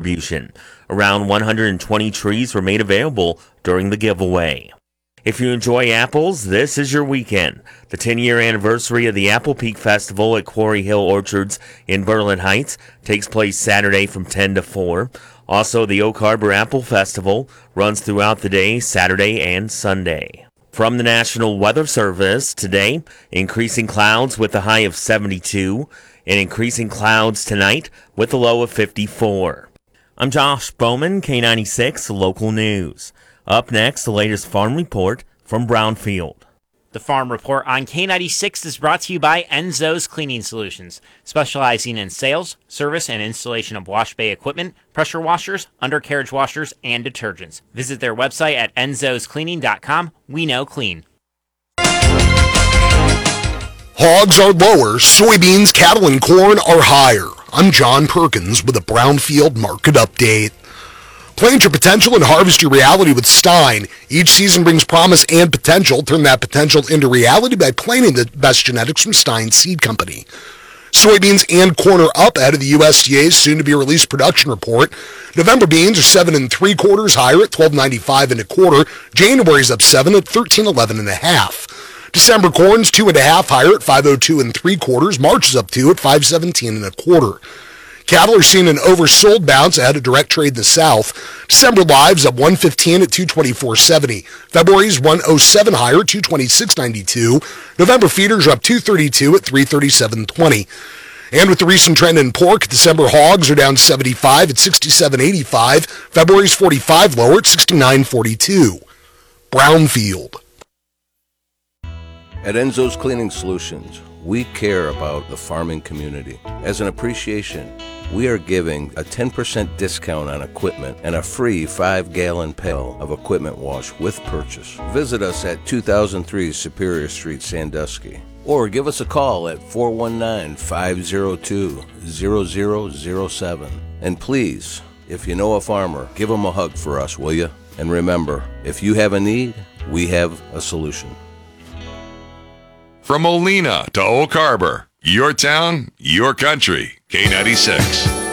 distribution. Around 120 trees were made available during the giveaway. If you enjoy apples, this is your weekend. The 10-year anniversary of the Apple Peak Festival at Quarry Hill Orchards in Berlin Heights takes place Saturday from 10 to 4. Also, the Oak Harbor Apple Festival runs throughout the day, Saturday and Sunday. From the National Weather Service today, increasing clouds with a high of 72, and increasing clouds tonight with a low of 54. I'm Josh Bowman, K96 Local News. Up next, the latest farm report from Brownfield. The Farm Report on K96 is brought to you by Enzo's Cleaning Solutions, specializing in sales, service, and installation of wash bay equipment, pressure washers, undercarriage washers, and detergents. Visit their website at enzoscleaning.com. We know clean. Hogs are lower, soybeans, cattle, and corn are higher. I'm John Perkins with a Brownfield Market Update. Plant your potential and harvest your reality with Stein. Each season brings promise and potential. Turn that potential into reality by planting the best genetics from Stein Seed Company. Soybeans and corn are up ahead of the USDA's soon-to-be-released production report. November beans are 7 3/4 higher at $12.95 1/4. January's up 7 at $13.11 1/2. December corn's 2 1/2 higher at $5.02 3/4. March is up 2 at $5.17 1/4. Cattle are seeing an oversold bounce ahead of direct trade in the South. December lives up 115 at $224.70. February's 107 higher at $226.92. November feeders are up 232 at $337.20. And with the recent trend in pork, December hogs are down 75 at $67.85. February's 45 lower at $69.42. Brownfield. At Enzo's Cleaning Solutions, we care about the farming community. As an appreciation, we are giving a 10% discount on equipment and a free 5-gallon pail of equipment wash with purchase. Visit us at 2003 Superior Street, Sandusky, or give us a call at 419-502-0007. And please, if you know a farmer, give them a hug for us, will you? And remember, if you have a need, we have a solution. From Molina to Oak Harbor, your town, your country, K96.